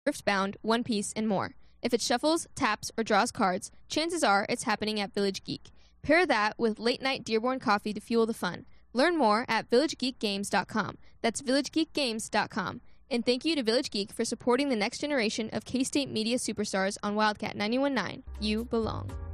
Earthbound, One Piece, and more. If it shuffles, taps, or draws cards, chances are it's happening at Village Geek. Pair that with late-night Dearborn coffee to fuel the fun. Learn more at villagegeekgames.com. That's villagegeekgames.com. And thank you to Village Geek for supporting the next generation of K-State media superstars on Wildcat 91.9. You belong.